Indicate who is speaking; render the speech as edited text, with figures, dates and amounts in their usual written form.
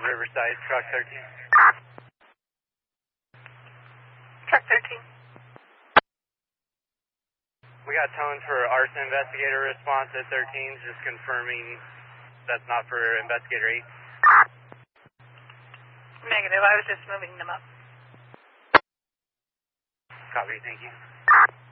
Speaker 1: Riverside, truck 13.
Speaker 2: Truck 13.
Speaker 1: We got tone for arson investigator response at 13, just confirming that's not for investigator 8.
Speaker 2: Negative, I was just moving them up.
Speaker 1: Copy, thank you.